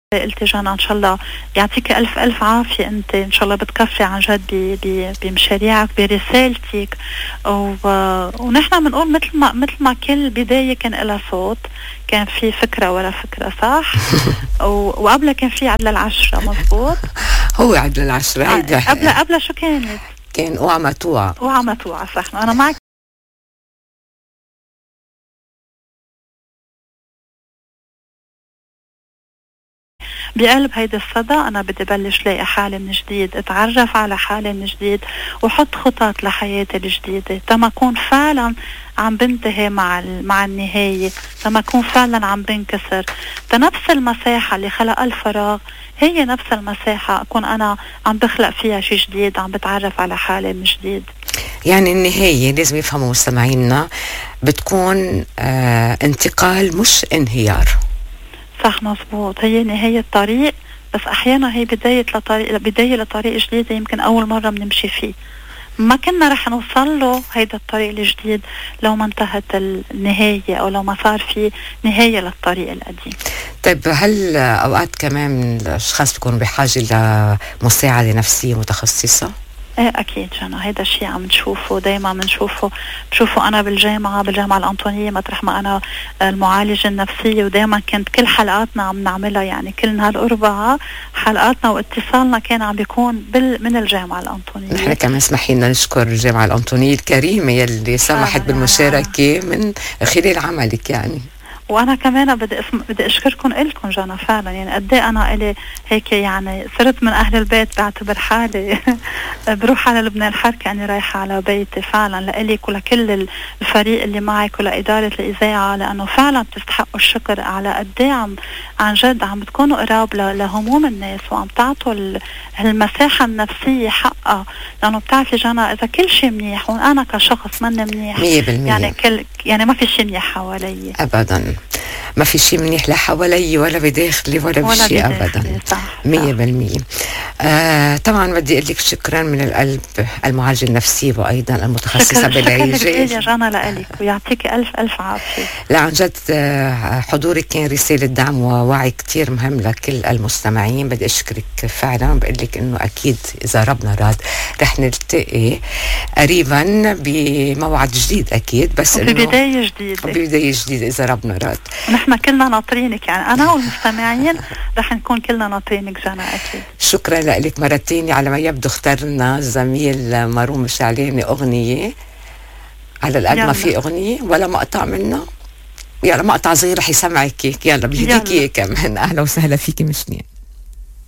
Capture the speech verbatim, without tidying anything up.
قلتي جانا ان شاء الله يعطيك الف الف عافيه، انت ان شاء الله بتكفي عن جد بمشاريعك برسالتك، و... ونحن بنقول مثل ما مثل ما كل بدايه كان لها صوت، كان في فكره ورا فكره، صح؟ و... وقبلها كان في عدل العشره، مزبوط؟ هو عدل العشره هيدا قبل قبل شو كانت؟ كان اوعى ما توعى. اوعى ما توعى، صح. انا معك. بقلب هيدا الصدى أنا بدي بلش لاقي حالي من جديد، اتعرف على حالي من جديد، وحط خطط لحياتي الجديدة تما أكون فعلا عم بنتهي مع مع النهاية، تما أكون فعلا عم بنكسر، تنفس المساحة اللي خلق الفراغ هي نفس المساحة أكون أنا عم بخلق فيها شيء جديد، عم بتعرف على حالي من جديد. يعني النهاية لازم يفهموا مستمعينا بتكون آه انتقال مش انهيار. صح، مزبوط. هي نهاية طريق، بس أحيانا هي بداية لطريق بداية لطريق جديد يمكن أول مرة بنمشي فيه، ما كنا رح نوصل له هيدا الطريق الجديد لو ما انتهت النهاية أو لو ما صار في نهاية للطريق القديم. طيب هل أوقات كمان الأشخاص بيكونوا بحاجة لمساعدة نفسية متخصصة؟ ايه اكيد جانا، هيدا الشيء عم نشوفه دايما، بنشوفه بشوفه انا بالجامعه بالجامعه الانطونيه مطرح ما انا المعالجه النفسيه، ودائما كانت كل حلقاتنا عم نعملها، يعني كل نهار اربعه حلقاتنا واتصالنا كان عم بيكون بال من الجامعه الانطونيه. نحن كمان اسمحي لنا نشكر الجامعه الانطونيه الكريمه يلي سمحت آه بالمشاركه من خلال عملك يعني. وانا كمان بدي اسم بدي اشكركم الكم جانا فعلا، يعني قد ايه انا الي هيك يعني صرت من اهل البيت، بعتبر حالي بروح على لبنان الحركه اني رايحه على بيتي فعلا، لإلك ولكل الفريق اللي معك ولاداره الاذاعه، لانه فعلا بتستحقوا الشكر على قد ايه عم عن جد عم بتكونوا قراب لهموم الناس، وعم تعطوا المساحه النفسيه حقها، لانه بتعرفي جانا اذا كل شيء منيح وانا كشخص ماني منيح مية بالمية يعني كل يعني ما في شيء منيح حوالي ابدا، ما في شيء منيح لا حوالي ولا بداخلي ولا بشيء ابدا. مية بالمية. آه طبعا بدي اقول لك شكرا من القلب المعالجه النفسيه وايضا المتخصصه بالعلاج. شكرا يا جانا لك ويعطيك الف الف عافيه. لا عن جد حضورك كان رساله دعم ووعي كتير مهم لكل المستمعين، بدي اشكرك فعلا، بقول لك انه اكيد اذا ربنا راد رح نلتقي قريبا بموعد جديد اكيد، بس ببدايه جديده ببدايه جديده اذا ربنا راد. نحن كلنا ناطرينك، يعني انا والمستمعين رح نكون كلنا ناطرينك جانا اكيد. شكرا لك مرة تانية. على ما يبدو اخترنا زميل مروم شعلاني اغنية، على القد ما في اغنية ولا مقطع منها، يلا مقطع صغير رح يسمعك، يلا بيهديك اياه كمان. اهلا وسهلا فيكي مشنين.